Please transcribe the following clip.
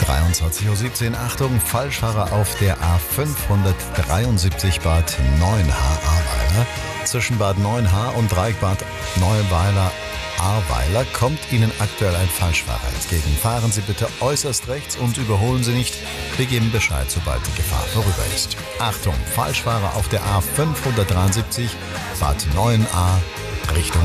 23:17 Uhr. Achtung, Falschfahrer auf der A573 Bad Neuenahr-Ahrweiler. Zwischen Bad Neuenahr und Dreieck Bad Neuweiler-Ahrweiler kommt Ihnen aktuell ein Falschfahrer entgegen. Fahren Sie bitte äußerst rechts und überholen Sie nicht. Wir geben Bescheid, sobald die Gefahr vorüber ist. Achtung, Falschfahrer auf der A573 Bad Neuenahr Richtung